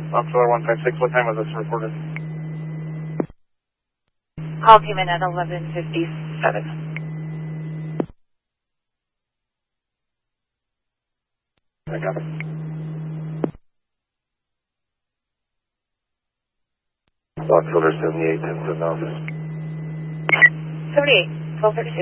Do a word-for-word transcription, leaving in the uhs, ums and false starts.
Foxtrot one five six, what time was this reported? Call came in at eleven fifty-seven. I got it. Foxtrot seventy-eight, ten seven office. seventy-eight, twelve thirty-six.